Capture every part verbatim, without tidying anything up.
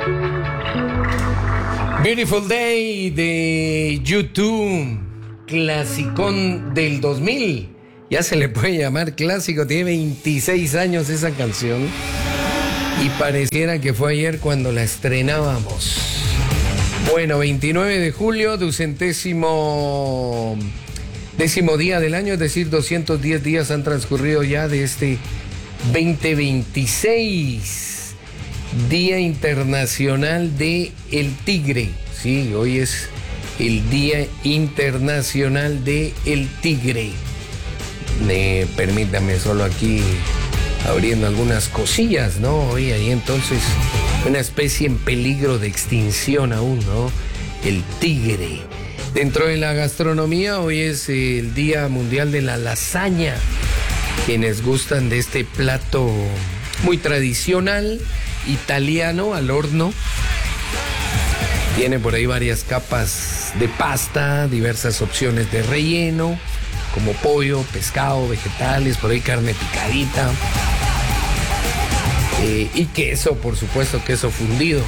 Beautiful Day de YouTube, clasicón del dos mil. Ya se le puede llamar clásico, tiene veintiséis años esa canción. Y pareciera que fue ayer cuando la estrenábamos. Bueno, veintinueve de julio, ducentésimo décimo día del año, es decir, doscientos diez días han transcurrido ya de este veinte veintiséis. Día Internacional de el Tigre. Sí, hoy es el Día Internacional de el Tigre. Eh, permítame solo aquí abriendo algunas cosillas, ¿no? Hoy ahí entonces una especie en peligro de extinción aún, ¿no? El tigre. Dentro de la gastronomía, hoy es el Día Mundial de la Lasaña. Quienes gustan de este plato muy tradicional, italiano al horno. Tiene por ahí varias capas de pasta, diversas opciones de relleno, como pollo, pescado, vegetales, por ahí carne picadita. Eh, y queso, por supuesto, queso fundido.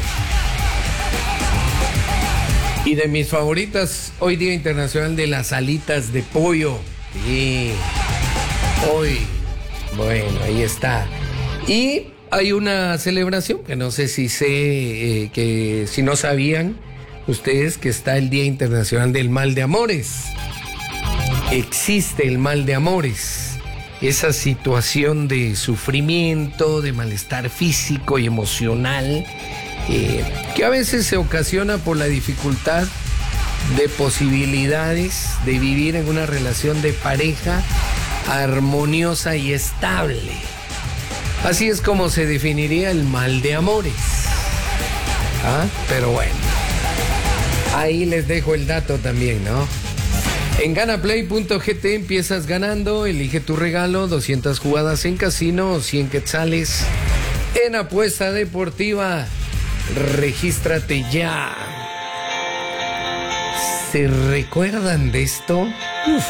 Y de mis favoritas, hoy Día Internacional de las alitas de pollo. Sí. Hoy, bueno, ahí está. Y hay una celebración que no sé si sé, eh, que si no sabían ustedes que está el Día Internacional del Mal de Amores. Existe el mal de amores, esa situación de sufrimiento, de malestar físico y emocional, eh, que a veces se ocasiona por la dificultad de posibilidades de vivir en una relación de pareja armoniosa y estable. Así es como se definiría el mal de amores. ¿Ah? Pero bueno, ahí les dejo el dato también, ¿no? En ganaplay punto g t empiezas ganando, elige tu regalo, doscientas jugadas en casino, cien quetzales en apuesta deportiva. Regístrate ya. ¿Se recuerdan de esto? Uf.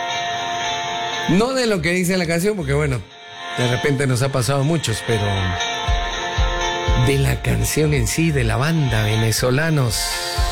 No de lo que dice la canción, porque bueno, de repente nos ha pasado a muchos, pero de la canción en sí, de la banda Venezolanos.